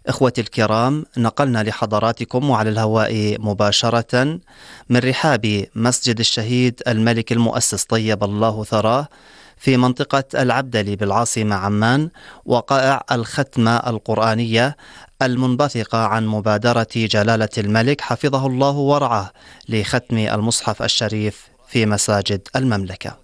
إخوتي الكرام، نقلنا لحضراتكم وعلى الهواء مباشرة من رحاب مسجد الشهيد الملك المؤسس طيب الله ثراه في منطقة العبدلي بالعاصمة عمان، وقائع الختمة القرآنية المنبثقة عن مبادرة جلالة الملك حفظه الله ورعاه لختم المصحف الشريف في مساجد المملكة.